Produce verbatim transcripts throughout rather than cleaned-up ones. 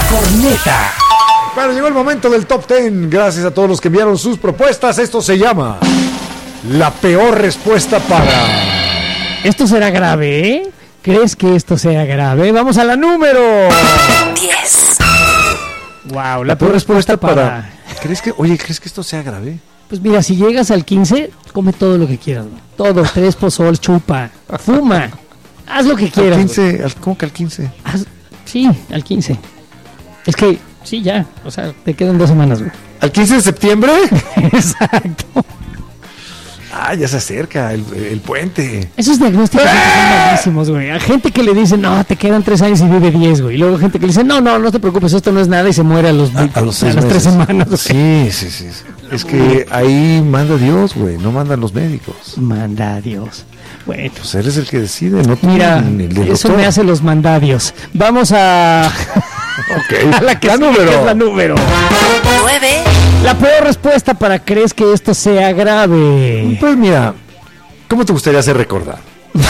corneta. Bueno, llegó el momento del top ten. Gracias a todos los que enviaron sus propuestas. Esto se llama la peor respuesta para... Esto será grave, ¿eh? ¿Crees que esto sea grave? Vamos a la número diez. Wow, la, La peor respuesta para... ¿Crees que, oye, ¿crees que esto sea grave? Pues mira, si llegas al quince, come todo lo que quieras, güey. Todo, tres pozol, chupa, fuma, haz lo que quieras. Al quince, al, ¿cómo que al quince? Haz, sí, al quince. Es que, sí, ya, o sea, te quedan dos semanas, güey. ¿Al quince de septiembre? Exacto. Ah, ya se acerca el, el puente. Esos diagnósticos son malísimos, güey. A gente que le dice, no, te quedan tres años y vive diez, güey. Y luego gente que le dice, no, no, no te preocupes, esto no es nada y se muere a los, A, a los seis a las tres meses. semanas, güey. Sí, sí, sí. Es que ahí manda Dios, güey, no mandan los médicos. Manda a Dios. Bueno, Pues él es el que decide, no tú, mira, ni el del eso doctor. me hace los mandadios. Vamos a... Ok, a la que la sigue, número. que es la número. nueve. La peor respuesta para crees que esto sea grave. Pues mira, ¿cómo te gustaría ser recordado?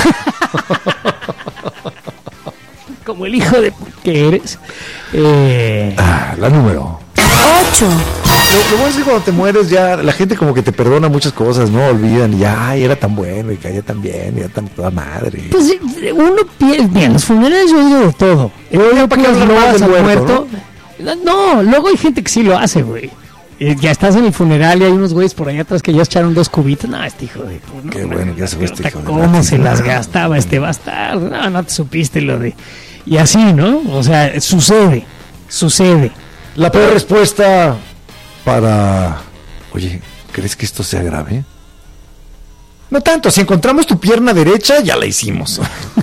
Como el hijo de que eres. Eh, Ah, la número. ocho. Lo, lo bueno es que cuando te mueres ya la gente como que te perdona muchas cosas, ¿no? Olvidan y ya, ay, era tan bueno y caía tan bien, y era tan toda madre. pues uno piensa, bien, los funerales yo he oído de todo. He oído ¿para que qué los hablar más lobas del al muerto, muerto. No, luego hay gente que sí lo hace, güey. Eh, ya estás en el funeral y hay unos güeyes por allá atrás que ya echaron dos cubitos. No, este hijo de... No, Qué no, bueno que ya se ve este hijo de ¿Cómo la se las chingada? gastaba este bastardo? No, no te supiste lo de... Y así, ¿no? O sea, sucede, sucede. La peor respuesta para... Oye, ¿crees que esto sea grave? No tanto, si encontramos tu pierna derecha, ya la hicimos.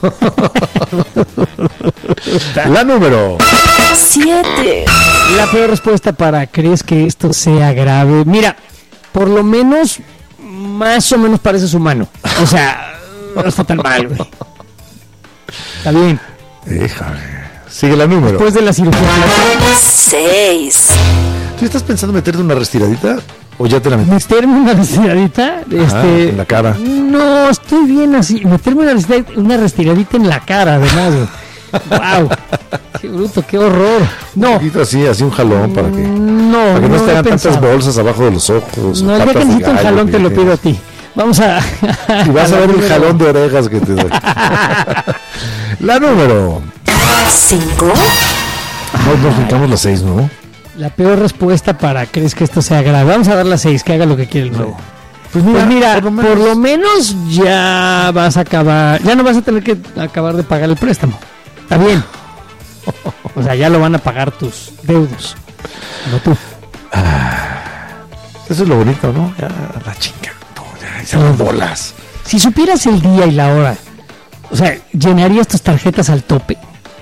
La número. siete. La peor respuesta para crees que esto sea grave. Mira, por lo menos, más o menos pareces humano. O sea, no está tan mal, güey. Está bien. Déjame. Sigue la número. Después de la cirugía. seis. ¿Tú estás pensando meterte una restiradita? ¿O ya te la metiste? Meterme una restiradita. Este, en la cara. No, estoy bien así. Meterme una restiradita, una restiradita en la cara, además, güey. Wow. Qué bruto, qué horror. Un No. poquito así, así un jalón para que, No, para que no, no estén he tantas pensado. bolsas abajo de los ojos. No, el día que necesito un jalón te lo pido a ti. Vamos a... Y vas a ver el jalón de orejas que te doy. La número. cinco. Nos, nos brincamos las seis, ¿no? La peor respuesta para crees que esto sea grave. Vamos a dar las seis, que haga lo que quiere el nuevo. Pues Pues mira, por lo menos- por lo menos ya vas a acabar, ya no vas a tener que acabar de pagar el préstamo. Está bien. O sea, ya lo van a pagar tus deudos. No tú. Eso es lo bonito, ¿no? Ya, la chinga. No, ya, se van bolas. Si supieras el día y la hora, o sea, ¿llenarías tus tarjetas al tope?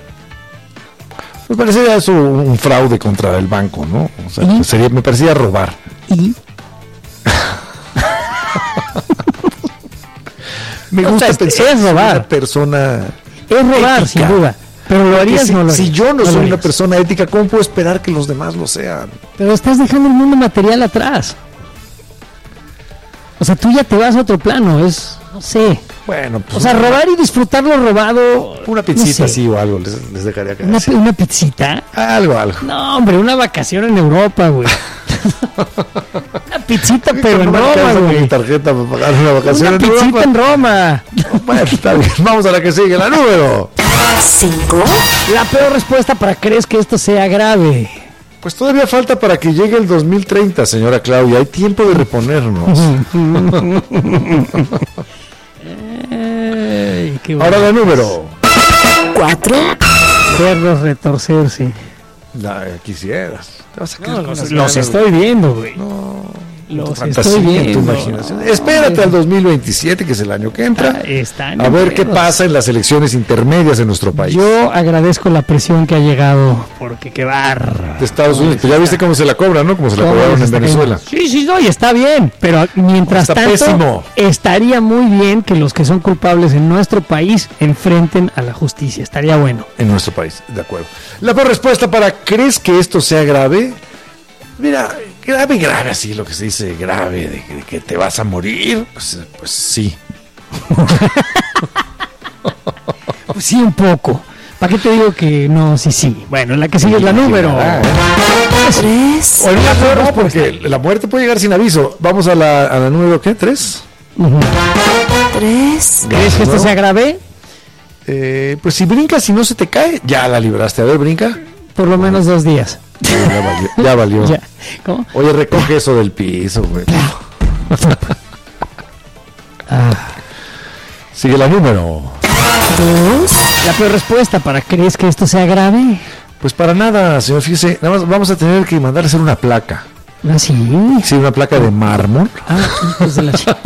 Me parecería eso un fraude contra el banco, ¿no? O sea, ¿Y? pues sería, me parecía robar. Y Me O gusta sea, es- pensar es que soy robar. una persona. es robar, Ética. sin duda. Pero lo Porque harías si, no lo si harías. yo no lo soy una harías. persona ética, ¿cómo puedo esperar que los demás lo sean? Pero estás dejando el mundo material atrás. O sea, tú ya te vas a otro plano, es, no sé. Bueno, pues O sea, una, robar y disfrutar lo robado. una no pizzita sé. así o algo, les, les dejaría que Una, así. una pizzita. Algo, algo. No, hombre, una vacación en Europa, güey. Una pizzita, pero en no me Roma, alcanza con güey. mi tarjeta para pagar una vacación Una en pizzita Europa. en Roma. Bueno, está bien. Vamos a la que sigue, la número. cinco. La peor respuesta para crees que esto sea grave. Pues todavía falta para que llegue el dos mil treinta, señora Claudia. Hay tiempo de reponernos. Ay, qué Ahora la número. cuatro. Verlos retorcerse. La quisieras. Te vas a quedar No, con los, las los ganas, estoy viendo, güey. No, Los tu estoy fantasía, viendo. tu imaginación. Espérate al dos mil veintisiete, que es el año que entra, Están a ver en qué pedos. pasa en las elecciones intermedias en nuestro país. Yo agradezco la presión que ha llegado, porque qué barra. De Estados Unidos. Pues ya viste cómo se la cobran, ¿no? Como se la ¿Cómo cobraron les en está Venezuela. cayendo? Sí, sí, no, y está bien, pero mientras Está tanto pésimo. estaría muy bien que los que son culpables en nuestro país enfrenten a la justicia, estaría bueno. En nuestro país, de acuerdo. La peor respuesta para ¿crees que esto sea grave? Mira, grave, grave, así lo que se dice grave, de que, de que te vas a morir. Pues, pues sí. Pues sí, un poco. ¿Para qué te digo que no? Sí, sí. Bueno, la que sigue es la número. Ah, ¿eh? tres, O en la peor, porque la muerte puede llegar sin aviso. Vamos a la, a la número, ¿qué? ¿Tres? Ujú. tres, ¿Crees que esto ¿no? sea grave? Eh, pues si brincas y no se te cae, ya la libraste. A ver, brinca. Por lo menos dos días. Ya valió. Ya valió. Ya. ¿Cómo? Oye, recoge eso del piso, güey. Ah. Sigue la número. dos, La peor respuesta para ¿crees que esto sea grave? Pues para nada, señor, fíjese, nada más vamos a tener que mandar a hacer una placa. ¿Ah, sí? Sí, una placa de mármol. Ah, hijos de la chica.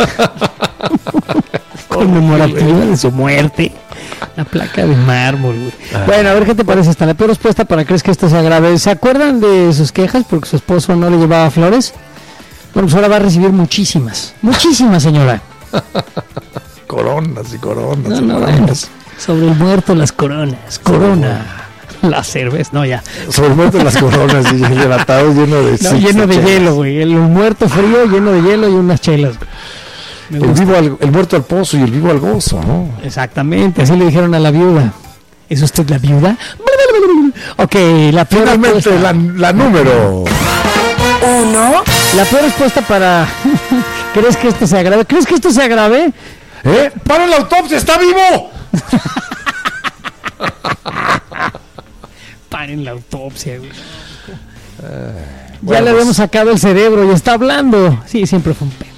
Conmemorativa de su muerte. La placa de mármol, güey. Ah. Bueno, a ver qué te parece esta. La peor respuesta para ¿crees que esto sea grave? ¿Se acuerdan de sus quejas porque su esposo no le llevaba flores? Bueno, pues ahora va a recibir muchísimas. Muchísimas, señora. Coronas y coronas. No, y no, coronas. bueno. Sobre el muerto las coronas. Corona. La cerveza. No, ya. Sobre el muerto de las coronas y el atado lleno de... No, sí, lleno de chelas. hielo, güey. El muerto frío, lleno de hielo y unas chelas, güey. Me El, gusta. vivo al- el muerto al pozo y el vivo al gozo, ¿no? Exactamente, así le dijeron a la viuda. ¿Es usted la viuda? Ok, la peor Finalmente, respuesta. la, la número. uno, La peor respuesta para... ¿Crees que esto sea grave? ¿Crees que esto sea grave? ¿Eh? ¡Para la autopsia! ¡Está vivo! Paren la autopsia, güey. ya bueno, le pues- habíamos sacado el cerebro y está hablando. Sí, siempre fue un pedo.